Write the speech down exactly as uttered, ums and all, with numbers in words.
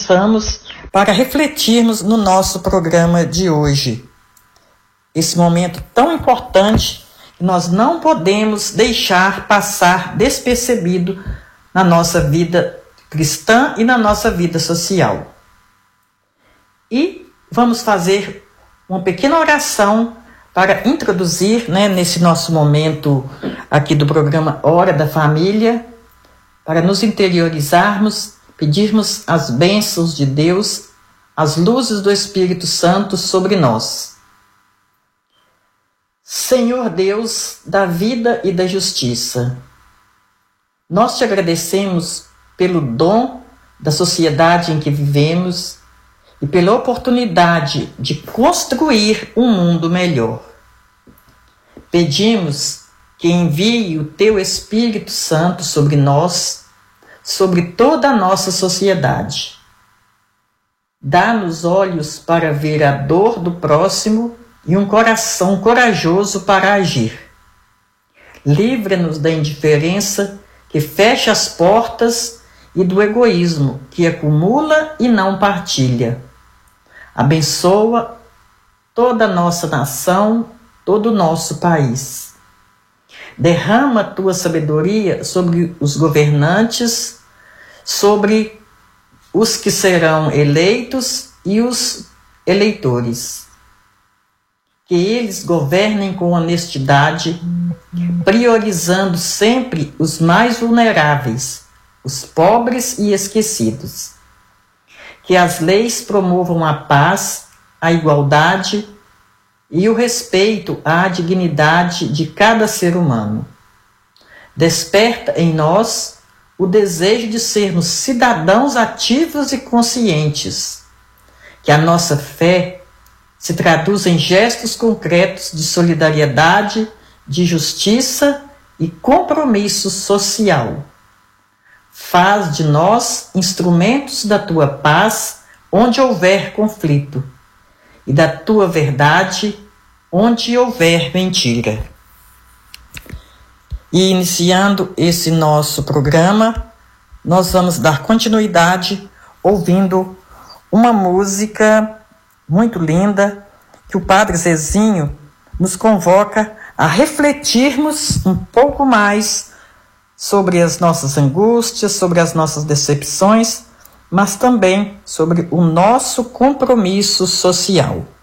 pensamos para refletirmos no nosso programa de hoje. Esse momento tão importante que nós não podemos deixar passar despercebido na nossa vida cristã e na nossa vida social. E vamos fazer uma pequena oração para introduzir, né, nesse nosso momento aqui do programa Hora da Família, para nos interiorizarmos, pedirmos as bênçãos de Deus, as luzes do Espírito Santo sobre nós. Senhor Deus da vida e da justiça, nós te agradecemos pelo dom da sociedade em que vivemos e pela oportunidade de construir um mundo melhor. Pedimos que envie o teu Espírito Santo sobre nós, sobre toda a nossa sociedade. Dá-nos olhos para ver a dor do próximo e um coração corajoso para agir. Livra-nos da indiferença que fecha as portas e do egoísmo que acumula e não partilha. Abençoa toda a nossa nação, todo o nosso país. Derrama a tua sabedoria sobre os governantes, sobre os que serão eleitos e os eleitores. Que eles governem com honestidade, priorizando sempre os mais vulneráveis, os pobres e esquecidos. Que as leis promovam a paz, a igualdade e o respeito à dignidade de cada ser humano. Desperta em nós o desejo de sermos cidadãos ativos e conscientes. Que a nossa fé se traduza em gestos concretos de solidariedade, de justiça e compromisso social. Faz de nós instrumentos da tua paz onde houver conflito e da tua verdade onde houver mentira. E iniciando esse nosso programa, nós vamos dar continuidade ouvindo uma música muito linda que o Padre Zezinho nos convoca a refletirmos um pouco mais sobre as nossas angústias, sobre as nossas decepções, mas também sobre o nosso compromisso social.